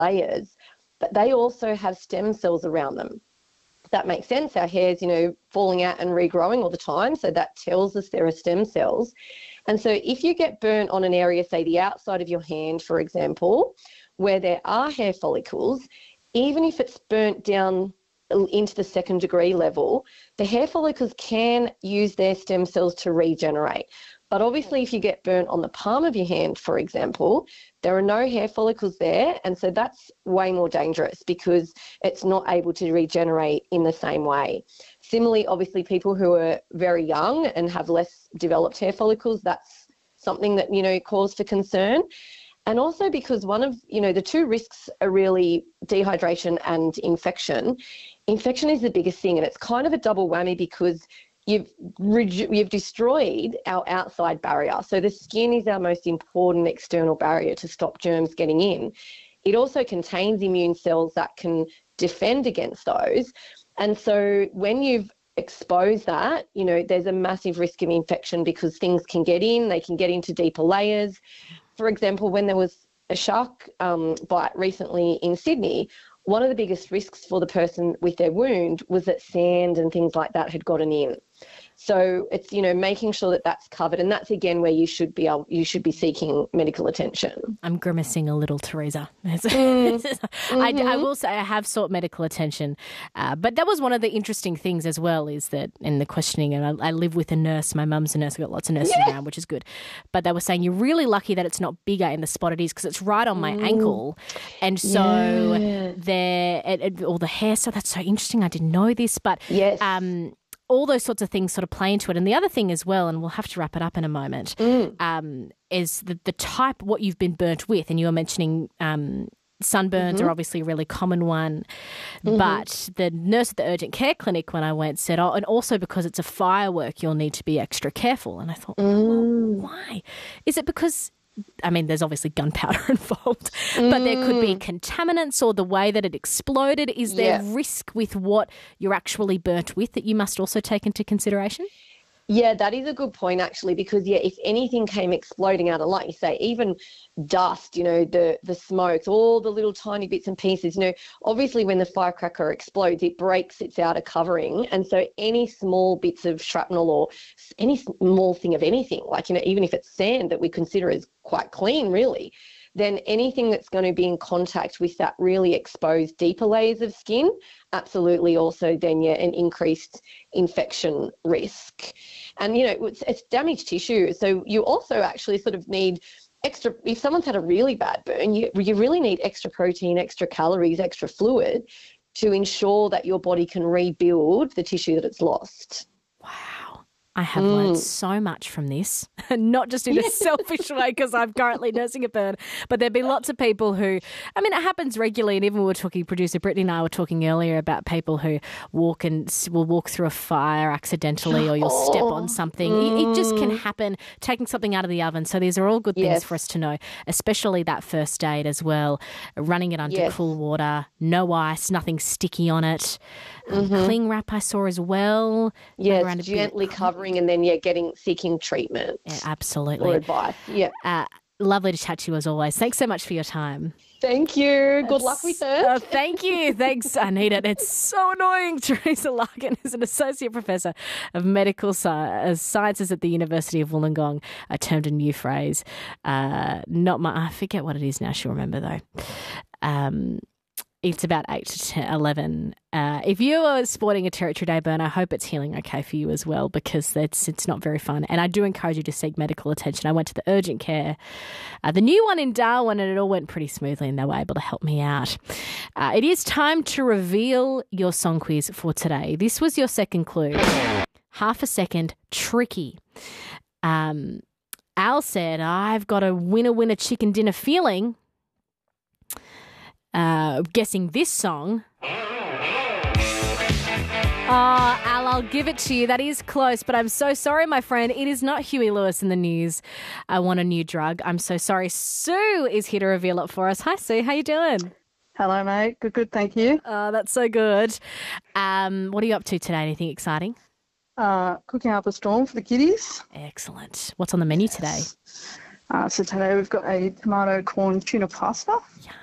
layers, but they also have stem cells around them. That makes sense. Our hair's, falling out and regrowing all the time. So that tells us there are stem cells. And so if you get burnt on an area, say the outside of your hand, for example, where there are hair follicles, even if it's burnt down into the second degree level, the hair follicles can use their stem cells to regenerate. But obviously, if you get burnt on the palm of your hand, for example, there are no hair follicles there. And so that's way more dangerous because it's not able to regenerate in the same way. Similarly, obviously, people who are very young and have less developed hair follicles, that's something that, cause for concern. And also because one of, the two risks are really dehydration and infection. Infection is the biggest thing, and it's kind of a double whammy because you've destroyed our outside barrier. So the skin is our most important external barrier to stop germs getting in. It also contains immune cells that can defend against those. And so when you've exposed that, there's a massive risk of infection because things can get in, they can get into deeper layers. For example, when there was a shark bite recently in Sydney, one of the biggest risks for the person with their wound was that sand and things like that had gotten in. So it's, making sure that that's covered. And that's, again, where you should be seeking medical attention. I'm grimacing a little, Teresa. I will say I have sought medical attention. But that was one of the interesting things as well is that in the questioning, and I live with a nurse. My mum's a nurse. I've got lots of nurses around, which is good. But they were saying you're really lucky that it's not bigger in the spot it is because it's right on my ankle. And so all the hair. So that's so interesting. I didn't know this. But all those sorts of things sort of play into it. And the other thing as well, and we'll have to wrap it up in a moment, is the type, what you've been burnt with. And you were mentioning sunburns are obviously a really common one. But the nurse at the urgent care clinic when I went said, and also because it's a firework, you'll need to be extra careful. And I thought, well, why? Is it because... there's obviously gunpowder involved, but there could be contaminants or the way that it exploded. Is there risk with what you're actually burnt with that you must also take into consideration? Yeah, that is a good point, actually, because, if anything came exploding out of, like you say, even dust, the smokes, all the little tiny bits and pieces, obviously when the firecracker explodes, it breaks its outer covering. And so any small bits of shrapnel or any small thing of anything, like, even if it's sand that we consider as quite clean, really, then anything that's going to be in contact with that really exposed deeper layers of skin, absolutely also then, an increased infection risk. And, it's damaged tissue. So you also actually sort of need extra, if someone's had a really bad burn, you really need extra protein, extra calories, extra fluid to ensure that your body can rebuild the tissue that it's lost. Wow. I have learned so much from this, not just in a selfish way because I'm currently nursing a burn, but there've been lots of people who, it happens regularly, and even we were talking, producer Brittany and I were talking earlier about people who will walk through a fire accidentally or you'll step on something. It just can happen, taking something out of the oven. So these are all good things for us to know, especially that first aid as well, running it under cool water, no ice, nothing sticky on it. Cling wrap I saw as well. Yes, gently covering and then seeking treatment. Yeah, absolutely. Or advice. Yeah. Lovely to chat to you as always. Thanks so much for your time. Thank you. Good luck with it. Thank you. Thanks. I need it. It's so annoying. Teresa Larkin is an Associate Professor of Medical Sciences at the University of Wollongong. I termed a new phrase. I forget what it is now. She'll remember though. It's about 8 to 10, 11. If you are sporting a Territory Day burn, I hope it's healing okay for you as well because it's not very fun. And I do encourage you to seek medical attention. I went to the urgent care, the new one in Darwin, and it all went pretty smoothly and they were able to help me out. It is time to reveal your song quiz for today. This was your second clue. Half a second, tricky. Al said, I've got a winner chicken dinner feeling. Guessing this song. Al, I'll give it to you. That is close, but I'm so sorry, my friend. It is not Huey Lewis in the news. I want a new drug. I'm so sorry. Sue is here to reveal it for us. Hi, Sue. How you doing? Hello, mate. Good, thank you. Oh, that's so good. What are you up to today? Anything exciting? Cooking up a storm for the kiddies. Excellent. What's on the menu today? So today we've got a tomato corn tuna pasta. Yum.